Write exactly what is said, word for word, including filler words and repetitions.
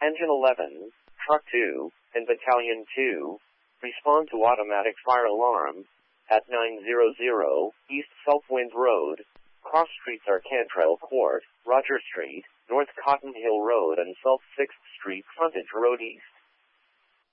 Engine eleven, Truck two, and Battalion two, respond to automatic fire alarm, at nine hundred East Southwind Road, cross streets are Cantrell Court, Roger Street, North Cotton Hill Road and South sixth Street frontage road east.